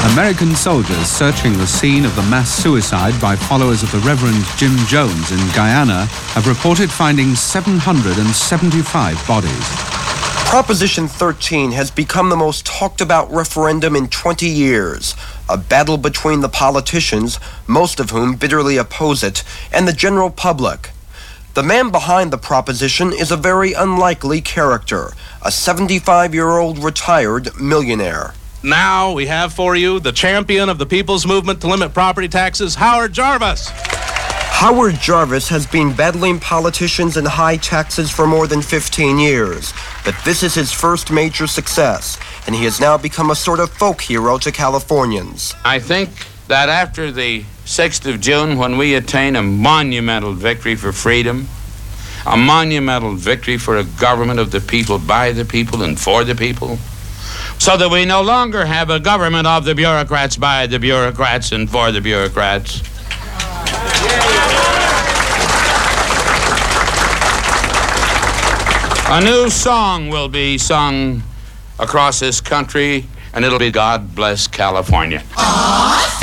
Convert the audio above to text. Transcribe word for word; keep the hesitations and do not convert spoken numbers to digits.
American soldiers searching the scene of the mass suicide by followers of the Reverend Jim Jones in Guyana have reported finding seven hundred seventy-five bodies. Proposition thirteen has become the most talked about referendum in twenty years, a battle between the politicians, most of whom bitterly oppose it, and the general public. The man behind the proposition is a very unlikely character, a seventy-five-year-old retired millionaire. Now we have for you the champion of the people's movement to limit property taxes, Howard Jarvis. Howard Jarvis has been battling politicians and high taxes for more than fifteen years, but this is his first major success, and he has now become a sort of folk hero to Californians. I think that after the sixth of June, when we attain a monumental victory for freedom, a monumental victory for a government of the people, by the people, and for the people, so that we no longer have a government of the bureaucrats, by the bureaucrats, and for the bureaucrats. A new song will be sung across this country, and it'll be God Bless California. Awesome.